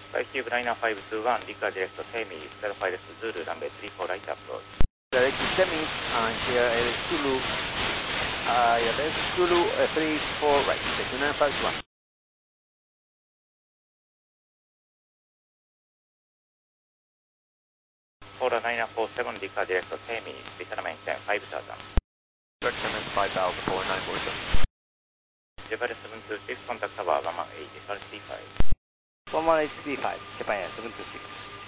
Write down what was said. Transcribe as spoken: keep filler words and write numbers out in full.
Sky Cube Liner five two one, Liga Direct Temi, Sky five Zulu, runway three four right approach. Direct Temi, uh, here is Zulu, uh, yeah, there's Zulu uh, three four right, two nine five one. Ford nine four seven, Liga Direct Temi, return maintain five thousand. Direct Temi five thousand for nine four seven. Japan seven two six, contact tower one one eight, F R C five. one one eight C five, Japan seven two six.